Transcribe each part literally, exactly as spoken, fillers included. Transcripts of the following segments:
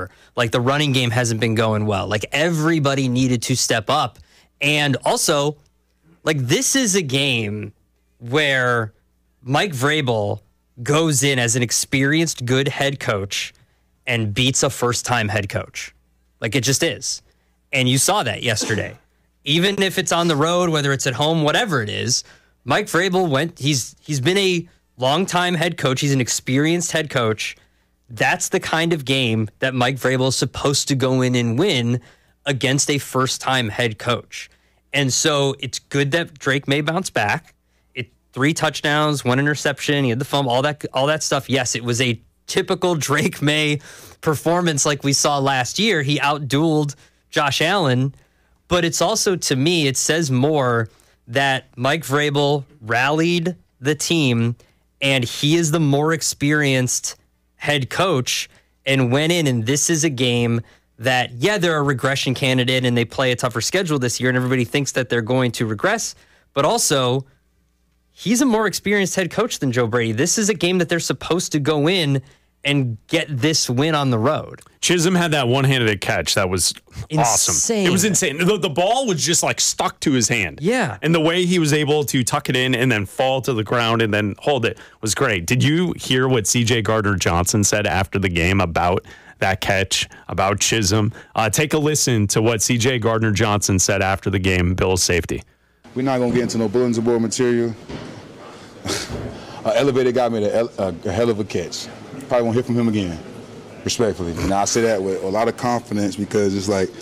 whatever. Like the running game hasn't been going well. Like everybody needed to step up. And also, like this is a game where Mike Vrabel goes in as an experienced, good head coach and beats a first-time head coach. Like it just is. And you saw that yesterday. Even if it's on the road, whether it's at home, whatever it is, Mike Vrabel went, he's he's been a longtime head coach. He's an experienced head coach. That's the kind of game that Mike Vrabel is supposed to go in and win against a first-time head coach. And so it's good that Drake May bounced back. It three touchdowns, one interception, he had the fumble, all that all that stuff. Yes, it was a typical Drake May performance like we saw last year. He outdueled Josh Allen. But it's also, to me, it says more that Mike Vrabel rallied the team and he is the more experienced head coach and went in. And this is a game that, yeah, they're a regression candidate and they play a tougher schedule this year and everybody thinks that they're going to regress. But also, he's a more experienced head coach than Joe Brady. This is a game that they're supposed to go in and get this win on the road. Chisholm had that one-handed catch. That was insane. Awesome. It was insane. The, the ball was just like stuck to his hand. Yeah. And the way he was able to tuck it in and then fall to the ground and then hold it was great. Did you hear what C J Gardner-Johnson said after the game about that catch, about Chisholm? Uh, take a listen to what C J Gardner-Johnson said after the game, Bills safety. We're not going to get into no bulletin board material. uh, Elevator guy made a, a, a hell of a catch. Probably won't hear from him again, respectfully. And I say that with a lot of confidence because it's like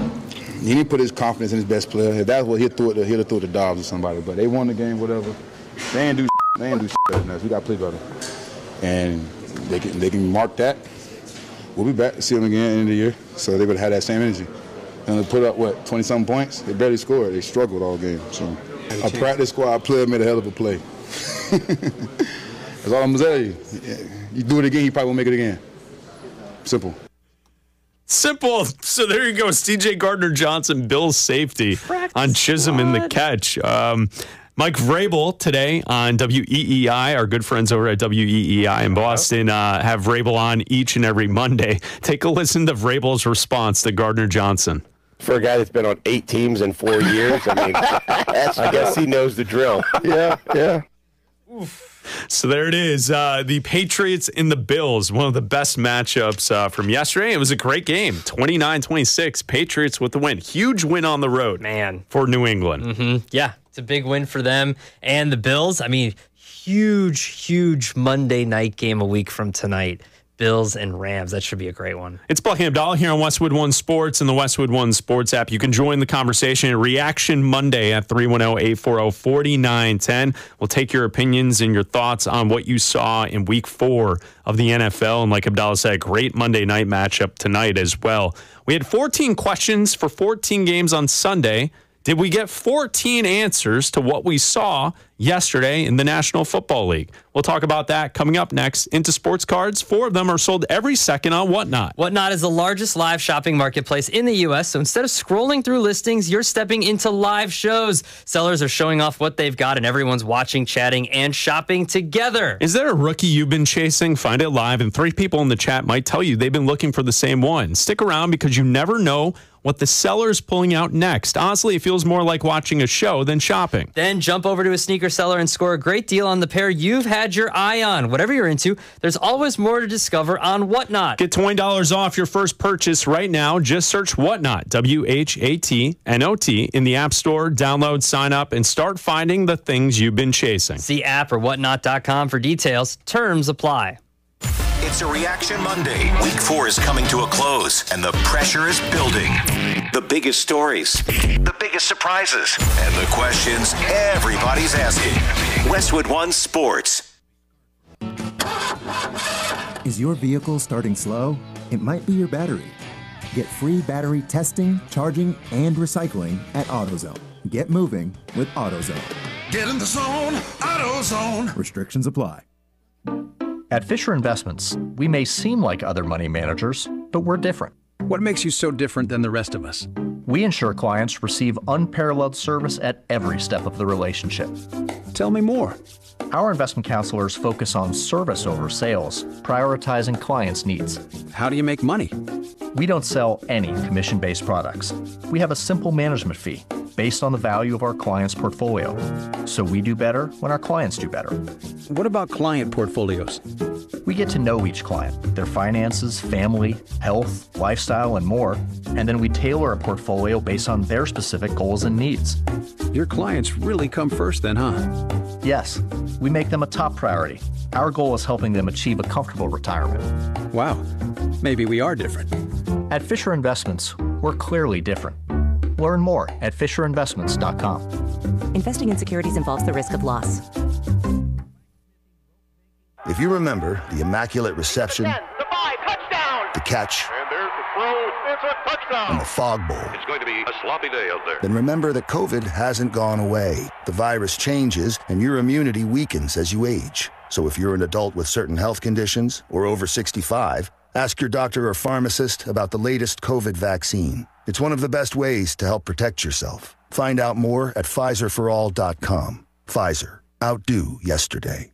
he didn't put his confidence in his best player. If that's what he'll throw it, he'll throw it to Dobbs or somebody. But they won the game, whatever. They ain't do they ain't do better than us. We got to play better, and they can they can mark that. We'll be back to see them again at the end of the year, so they would have that same energy. And they put up what twenty something points. They barely scored. They struggled all game. So a practice squad player made a hell of a play. That's all I'm gonna tell you. You do it again, you probably won't make it again. Simple. Simple. So there you go. C J Gardner-Johnson, Bills safety Practice on Chisholm in the catch. Um, Mike Vrabel today on W E E I, our good friends over at W E E I in Boston, uh, have Vrabel on each and every Monday. Take a listen to Vrabel's response to Gardner-Johnson. For a guy that's been on eight teams in four years, I mean, I guess he knows the drill. Yeah, yeah. Oof. So there it is. Uh, the Patriots and the Bills, one of the best matchups uh, from yesterday. It was a great game. twenty-nine twenty-six, Patriots with the win. Huge win on the road, man, for New England. Mm-hmm. Yeah, it's a big win for them. And the Bills, I mean, huge, huge Monday night game a week from tonight. Bills and Rams. That should be a great one. It's Bucky Abdallah here on Westwood One Sports and the Westwood One Sports app. You can join the conversation at Reaction Monday at three one zero, eight four zero, four nine one zero. We'll take your opinions and your thoughts on what you saw in week four of the N F L. And like Abdallah said, a great Monday night matchup tonight as well. We had fourteen questions for fourteen games on Sunday. Did we get fourteen answers to what we saw yesterday in the National Football League? We'll talk about that coming up next. Into sports cards, four of them are sold every second on Whatnot. Whatnot is the largest live shopping marketplace in the U S, so instead of scrolling through listings, you're stepping into live shows. Sellers are showing off what they've got, and everyone's watching, chatting, and shopping together. Is there a rookie you've been chasing? Find it live, and three people in the chat might tell you they've been looking for the same one. Stick around because you never know what the seller's pulling out next. Honestly, it feels more like watching a show than shopping. Then jump over to a sneaker seller and score a great deal on the pair you've had your eye on. Whatever you're into, there's always more to discover on Whatnot. Get twenty dollars off your first purchase right now. Just search Whatnot, W H A T N O T, in the App Store. Download, sign up, and start finding the things you've been chasing. See app or whatnot dot com for details. Terms apply. It's a Reaction Monday. Week four is coming to a close, and the pressure is building. The biggest stories, the biggest surprises, and the questions everybody's asking. Westwood One Sports. Is your vehicle starting slow? It might be your battery. Get free battery testing, charging, and recycling at AutoZone. Get moving with AutoZone. Get in the zone, AutoZone. Restrictions apply. At Fisher Investments, we may seem like other money managers, but we're different. What makes you so different than the rest of us? We ensure clients receive unparalleled service at every step of the relationship. Tell me more. Our investment counselors focus on service over sales, prioritizing clients' needs. How do you make money? We don't sell any commission-based products. We have a simple management fee based on the value of our client's portfolio. So we do better when our clients do better. What about client portfolios? We get to know each client, their finances, family, health, lifestyle, and more, and then we tailor a portfolio based on their specific goals and needs. Your clients really come first then, huh? Yes, we make them a top priority. Our goal is helping them achieve a comfortable retirement. Wow, maybe we are different. At Fisher Investments, we're clearly different. Learn more at fisher investments dot com. Investing in securities involves the risk of loss. If you remember the Immaculate Reception, ten, the five, touchdown! The catch, and there's the throw, it's a touchdown! And the Fog Bowl, it's going to be a sloppy day out there. Then remember that COVID hasn't gone away. The virus changes, and your immunity weakens as you age. So if you're an adult with certain health conditions or over sixty-five, ask your doctor or pharmacist about the latest COVID vaccine. It's one of the best ways to help protect yourself. Find out more at Pfizer for all dot com. Pfizer. Outdo yesterday.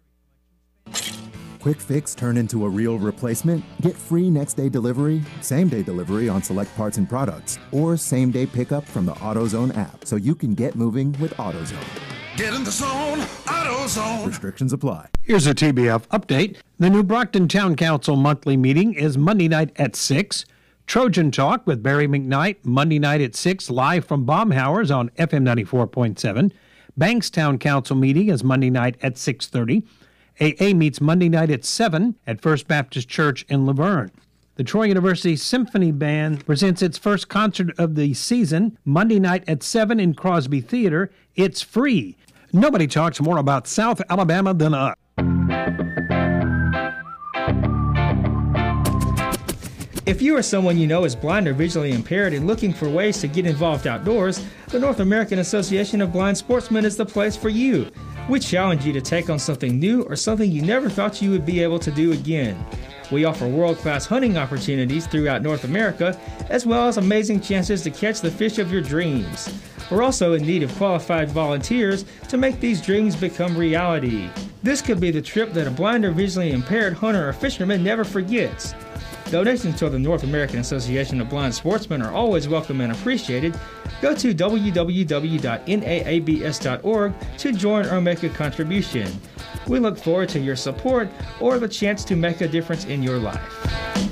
Quick fix turn into a real replacement? Get free next day delivery, same day delivery on select parts and products, or same day pickup from the AutoZone app so you can get moving with AutoZone. Get in the zone, AutoZone. Restrictions apply. Here's a T B F update. The New Brockton Town Council monthly meeting is Monday night at six. Trojan Talk with Barry McKnight, Monday night at six, live from Baumhauer's on F M ninety-four point seven. Bankstown Council meeting is Monday night at six thirty. A A meets Monday night at seven at First Baptist Church in Laverne. The Troy University Symphony Band presents its first concert of the season Monday night at seven in Crosby Theater. It's free. Nobody talks more about South Alabama than us. If you or someone you know is blind or visually impaired and looking for ways to get involved outdoors, the North American Association of Blind Sportsmen is the place for you. We challenge you to take on something new or something you never thought you would be able to do again. We offer world-class hunting opportunities throughout North America, as well as amazing chances to catch the fish of your dreams. We're also in need of qualified volunteers to make these dreams become reality. This could be the trip that a blind or visually impaired hunter or fisherman never forgets. Donations to the North American Association of Blind Sportsmen are always welcome and appreciated. Go to w w w dot n a a b s dot org to join or make a contribution. We look forward to your support or the chance to make a difference in your life.